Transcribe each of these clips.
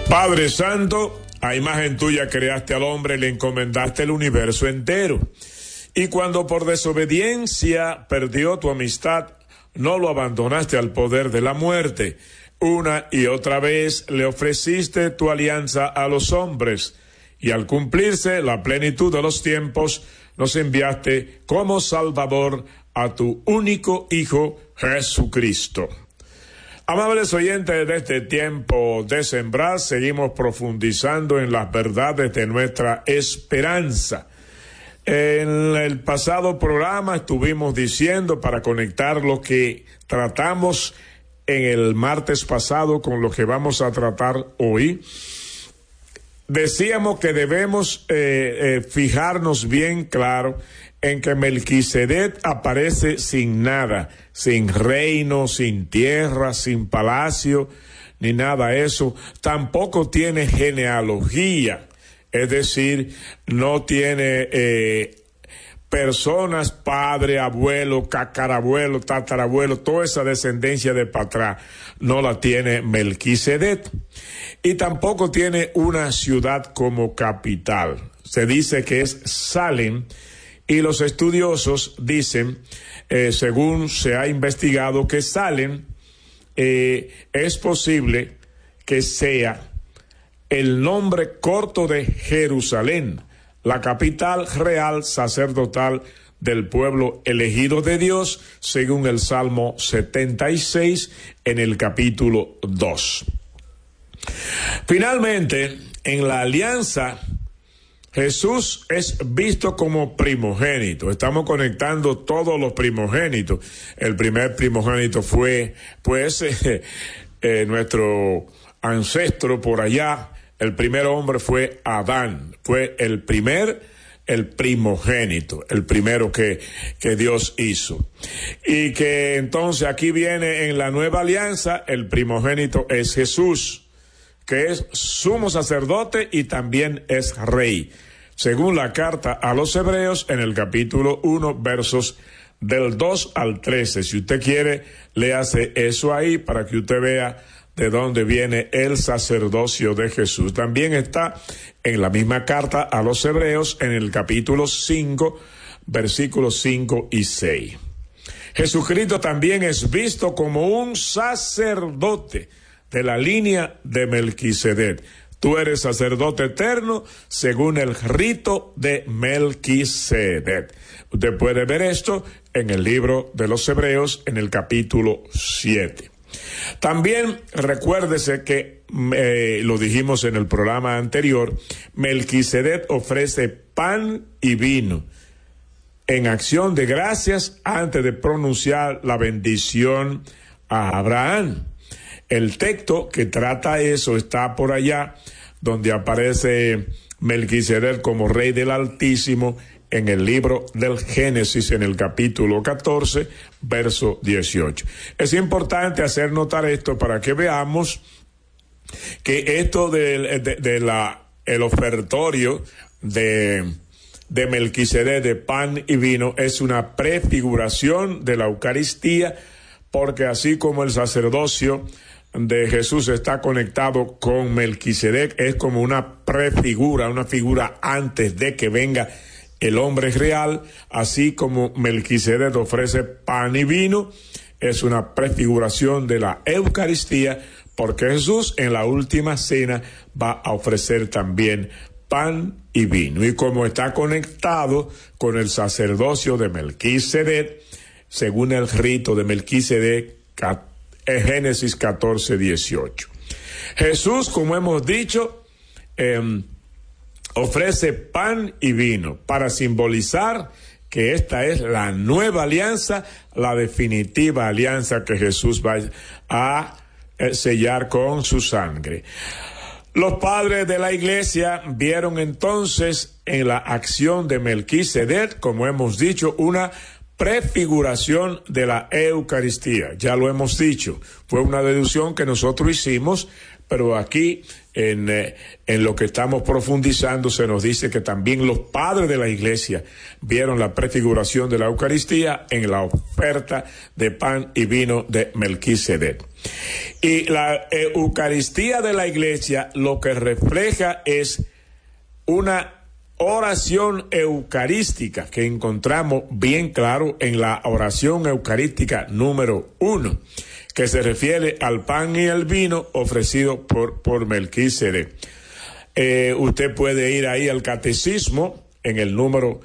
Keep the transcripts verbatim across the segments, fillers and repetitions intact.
Padre Santo, a imagen tuya creaste al hombre y le encomendaste el universo entero. Y cuando por desobediencia perdió tu amistad, no lo abandonaste al poder de la muerte. Una y otra vez le ofreciste tu alianza a los hombres, y al cumplirse la plenitud de los tiempos, nos enviaste como Salvador a tu único Hijo, Jesucristo. Amables oyentes de este tiempo de sembrar, seguimos profundizando en las verdades de nuestra esperanza. En el pasado programa estuvimos diciendo, para conectar lo que tratamos en el martes pasado con lo que vamos a tratar hoy, decíamos que debemos eh, eh, fijarnos bien claro en que Melquisedec aparece sin nada, sin reino, sin tierra, sin palacio, ni nada de eso. Tampoco tiene genealogía, es decir, no tiene eh, personas, padre, abuelo, cacarabuelo, tatarabuelo, toda esa descendencia de para atrás no la tiene Melquisedec. Y tampoco tiene una ciudad como capital. Se dice que es Salem. Y los estudiosos dicen, eh, según se ha investigado, que Salem eh, es posible que sea el nombre corto de Jerusalén, la capital real sacerdotal del pueblo elegido de Dios, según el Salmo setenta y seis en el capítulo dos. Finalmente, en la alianza, Jesús es visto como primogénito. Estamos conectando todos los primogénitos. El primer primogénito fue, pues, eh, eh, nuestro ancestro por allá. El primer hombre fue Adán. Fue el primer, el primogénito, el primero que, que Dios hizo. Y que entonces aquí viene en la nueva alianza, el primogénito es Jesús, que es sumo sacerdote y también es rey, según la carta a los Hebreos en el capítulo uno, versos del dos al trece. Si usted quiere, léase eso ahí para que usted vea de dónde viene el sacerdocio de Jesús. También está en la misma carta a los Hebreos en el capítulo cinco, versículos cinco y seis. Jesucristo también es visto como un sacerdote de la línea de Melquisedec. Tú eres sacerdote eterno según el rito de Melquisedec. Usted puede ver esto en el libro de los Hebreos en el capítulo siete. También recuérdese que, eh, lo dijimos en el programa anterior, Melquisedec ofrece pan y vino en acción de gracias antes de pronunciar la bendición a Abraham. El texto que trata eso está por allá, donde aparece Melquisedec como rey del Altísimo en el libro del Génesis, en el capítulo catorce, verso dieciocho. Es importante hacer notar esto para que veamos que esto de, de, de la, el ofertorio de, de Melquisedec de pan y vino es una prefiguración de la Eucaristía, porque así como el sacerdocio de Jesús está conectado con Melquisedec, es como una prefigura, una figura antes de que venga el hombre real. Así como Melquisedec ofrece pan y vino, es una prefiguración de la Eucaristía, porque Jesús en la última cena va a ofrecer también pan y vino. Y como está conectado con el sacerdocio de Melquisedec, según el rito de Melquisedec, en Génesis catorce, dieciocho. Jesús, como hemos dicho, eh, ofrece pan y vino para simbolizar que esta es la nueva alianza, la definitiva alianza que Jesús va a eh, sellar con su sangre. Los padres de la iglesia vieron entonces en la acción de Melquisedec, como hemos dicho, una prefiguración de la Eucaristía. Ya lo hemos dicho, fue una deducción que nosotros hicimos, pero aquí en, eh, en lo que estamos profundizando se nos dice que también los padres de la iglesia vieron la prefiguración de la Eucaristía en la oferta de pan y vino de Melquisedec. Y la Eucaristía de la iglesia lo que refleja es una oración eucarística que encontramos bien claro en la oración eucarística número uno, que se refiere al pan y el vino ofrecido por, por Melquisedec. Eh, usted puede ir ahí al catecismo en el número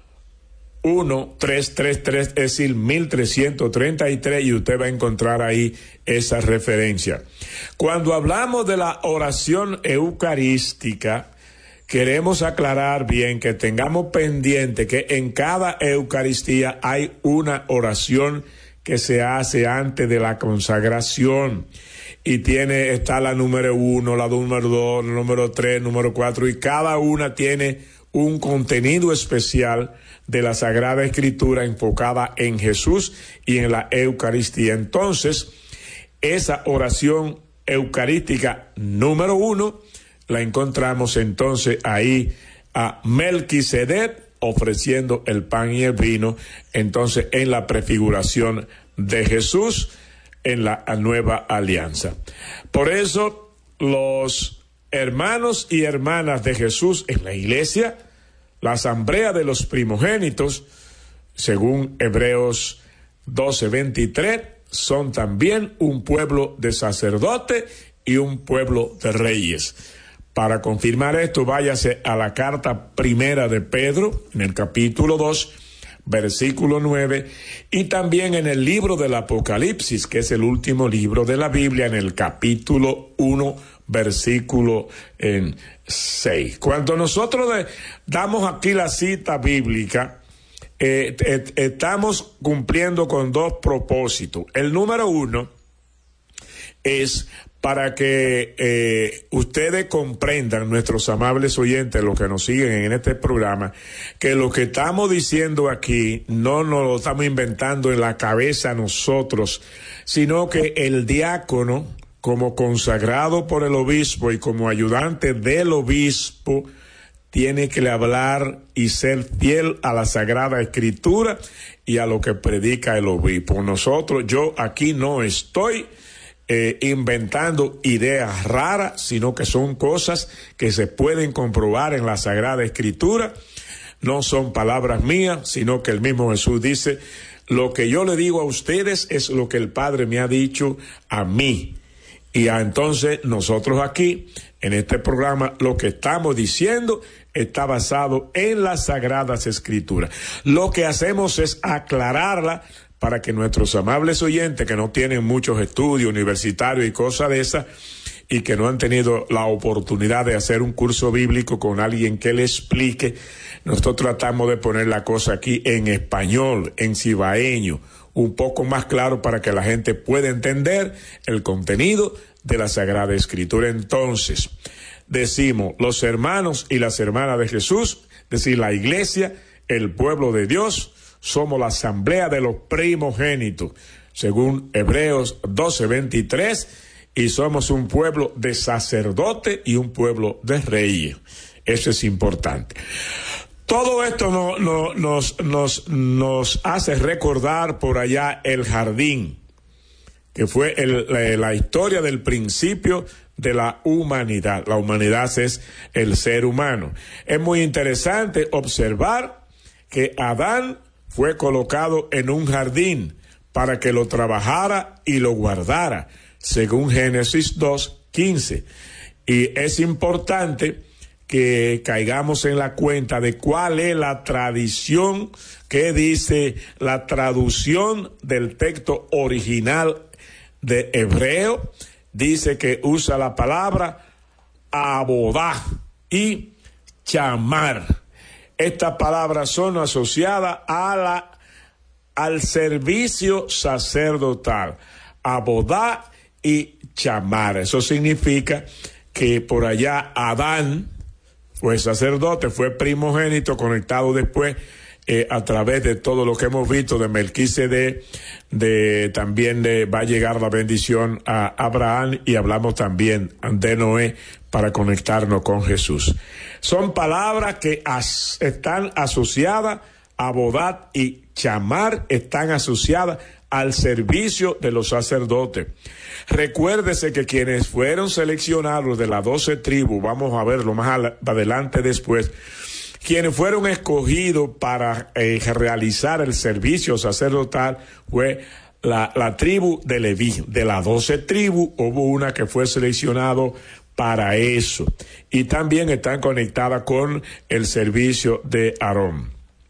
uno tres tres tres, es decir, mil trescientos treinta y tres, y usted va a encontrar ahí esa referencia. Cuando hablamos de la oración eucarística, queremos aclarar bien que tengamos pendiente que en cada Eucaristía hay una oración que se hace antes de la consagración. Y tiene, está la número uno, la número dos, la número tres, número cuatro, y cada una tiene un contenido especial de la Sagrada Escritura enfocada en Jesús y en la Eucaristía. Entonces, esa oración eucarística número uno la encontramos entonces ahí a Melquisedec ofreciendo el pan y el vino, entonces en la prefiguración de Jesús en la nueva alianza. Por eso los hermanos y hermanas de Jesús en la iglesia, la asamblea de los primogénitos, según Hebreos doce veintitrés, son también un pueblo de sacerdotes y un pueblo de reyes. Para confirmar esto, váyase a la carta primera de Pedro, en el capítulo dos, versículo nueve, y también en el libro del Apocalipsis, que es el último libro de la Biblia, en el capítulo uno, versículo en seis. Cuando nosotros de, damos aquí la cita bíblica, eh, eh, estamos cumpliendo con dos propósitos. El número uno es para que eh, ustedes comprendan, nuestros amables oyentes, los que nos siguen en este programa, que lo que estamos diciendo aquí no nos lo estamos inventando en la cabeza nosotros, sino que el diácono, como consagrado por el obispo y como ayudante del obispo, tiene que hablar y ser fiel a la Sagrada Escritura y a lo que predica el obispo. Nosotros, yo aquí no estoy Eh, inventando ideas raras, sino que son cosas que se pueden comprobar en la Sagrada Escritura. No son palabras mías, sino que el mismo Jesús dice, lo que yo le digo a ustedes es lo que el Padre me ha dicho a mí. Y a, entonces nosotros aquí, en este programa, lo que estamos diciendo está basado en las Sagradas Escrituras. Lo que hacemos es aclararla para que nuestros amables oyentes que no tienen muchos estudios universitarios y cosas de esas y que no han tenido la oportunidad de hacer un curso bíblico con alguien que le explique, nosotros tratamos de poner la cosa aquí en español, en cibaeño, un poco más claro para que la gente pueda entender el contenido de la Sagrada Escritura. Entonces, decimos, los hermanos y las hermanas de Jesús, es decir, la iglesia, el pueblo de Dios, somos la asamblea de los primogénitos, según Hebreos doce veintitrés, y somos un pueblo de sacerdotes y un pueblo de reyes. Eso es importante. Todo esto no, no, nos, nos, nos hace recordar por allá el jardín, que fue el, la, la historia del principio de la humanidad. La humanidad es el ser humano. Es muy interesante observar que Adán fue colocado en un jardín para que lo trabajara y lo guardara, según Génesis dos quince. Y es importante que caigamos en la cuenta de cuál es la tradición que dice la traducción del texto original de hebreo. Dice que usa la palabra abodá y chamar. Estas palabras son asociadas a la, al servicio sacerdotal, abodá y chamar. Eso significa que por allá Adán fue sacerdote, fue primogénito, conectado después eh, a través de todo lo que hemos visto de Melquisedec, de también de, va a llegar la bendición a Abraham, y hablamos también de Noé para conectarnos con Jesús. Son palabras que as, están asociadas a abodá y chamar, están asociadas al servicio de los sacerdotes. Recuérdese que quienes fueron seleccionados de las doce tribus, vamos a verlo más adelante después, quienes fueron escogidos para eh, realizar el servicio sacerdotal fue la, la tribu de Leví. De las doce tribus hubo una que fue seleccionado para eso, y también están conectadas con el servicio de Aarón.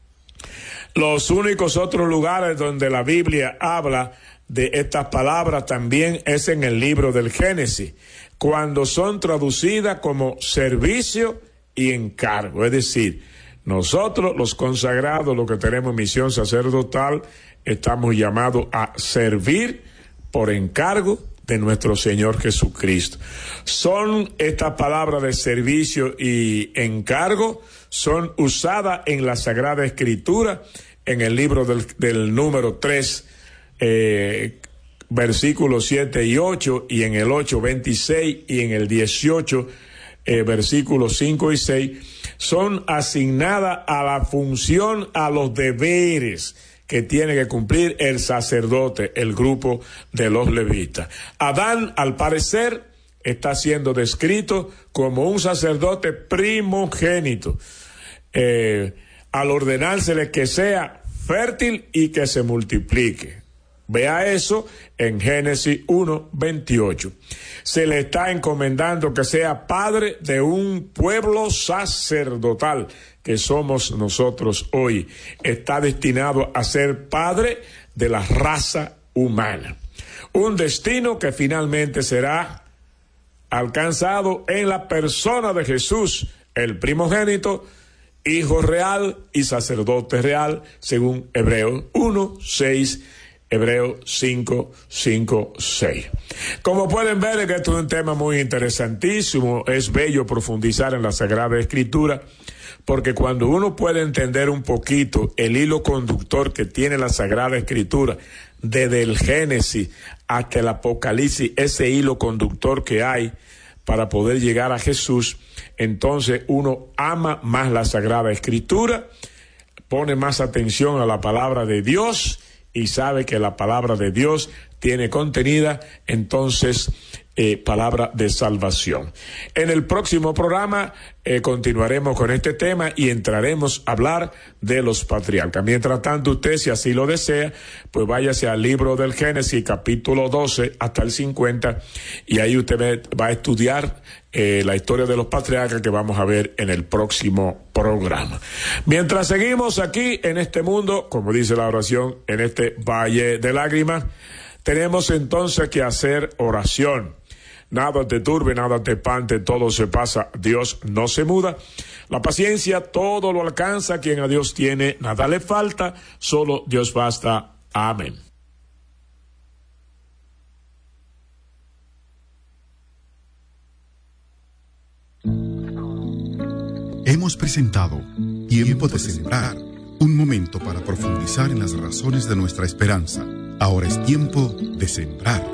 Los únicos otros lugares donde la Biblia habla de estas palabras también es en el libro del Génesis, cuando son traducidas como servicio y encargo. Es decir, nosotros los consagrados, los que tenemos misión sacerdotal, estamos llamados a servir por encargo de nuestro Señor Jesucristo. Son estas palabras de servicio y encargo, son usadas en la Sagrada Escritura, en el libro del, del número tres, eh, versículos siete y ocho, y en el ocho, veintiséis, y en el dieciocho, eh, versículos cinco y seis, son asignadas a la función, a los deberes que tiene que cumplir el sacerdote, el grupo de los levitas. Adán, al parecer, está siendo descrito como un sacerdote primogénito, eh, al ordenársele que sea fértil y que se multiplique. Vea eso en Génesis uno, veintiocho. Se le está encomendando que sea padre de un pueblo sacerdotal, que somos nosotros hoy. Está destinado a ser padre de la raza humana. Un destino que finalmente será alcanzado en la persona de Jesús, el primogénito, hijo real y sacerdote real, según Hebreos uno, seis, Hebreos cinco, cinco, seis. Como pueden ver, es que esto es un tema muy interesantísimo. Es bello profundizar en la Sagrada Escritura, porque cuando uno puede entender un poquito el hilo conductor que tiene la Sagrada Escritura, desde el Génesis hasta el Apocalipsis, ese hilo conductor que hay para poder llegar a Jesús, entonces uno ama más la Sagrada Escritura, pone más atención a la palabra de Dios y sabe que la palabra de Dios tiene contenida, entonces, eh, palabra de salvación. En el próximo programa eh, continuaremos con este tema y entraremos a hablar de los patriarcas. Mientras tanto, usted, si así lo desea, pues váyase al libro del Génesis, capítulo doce hasta el cincuenta, y ahí usted va a estudiar eh, la historia de los patriarcas que vamos a ver en el próximo programa. Mientras seguimos aquí en este mundo, como dice la oración, en este valle de lágrimas, tenemos entonces que hacer oración. Nada te turbe, nada te espante, todo se pasa, Dios no se muda. La paciencia todo lo alcanza, quien a Dios tiene, nada le falta, solo Dios basta. Amén. Hemos presentado Tiempo de Sembrar, un momento para profundizar en las razones de nuestra esperanza. Ahora es tiempo de sembrar.